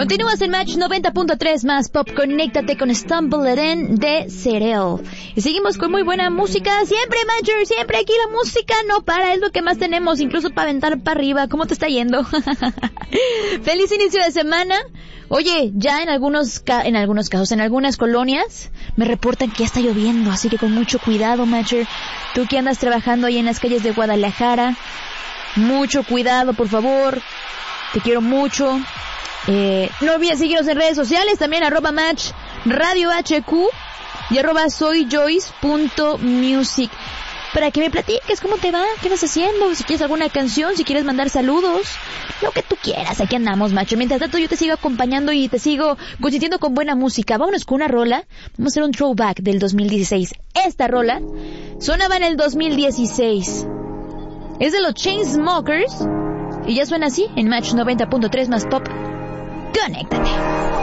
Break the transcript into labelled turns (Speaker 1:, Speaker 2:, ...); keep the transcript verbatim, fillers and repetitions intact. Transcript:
Speaker 1: Continúas en Match noventa punto tres más Pop. Conéctate con Stumble Eden de Cerel. Y seguimos con muy buena música. Siempre, Matcher, siempre aquí la música no para. Es lo que más tenemos, incluso para aventar para arriba. ¿Cómo te está yendo? Feliz inicio de semana. Oye, ya en algunos ca- en algunos casos, en algunas colonias, me reportan que ya está lloviendo. Así que con mucho cuidado, Matcher. Tú que andas trabajando ahí en las calles de Guadalajara, mucho cuidado, por favor. Te quiero mucho. Eh, no olvides seguirnos en redes sociales, también arroba match radio H Q y arroba soyjoyce.music, para que me platiques cómo te va, qué vas haciendo, si quieres alguna canción, si quieres mandar saludos, lo que tú quieras. Aquí andamos, macho. Mientras tanto yo te sigo acompañando y te sigo consintiendo con buena música. Vámonos con una rola. Vamos a hacer un throwback del dos mil dieciséis. Esta rola sonaba en el dos mil dieciséis. Es de los Chainsmokers y ya suena así en Match noventa punto tres más Pop. Conéctate.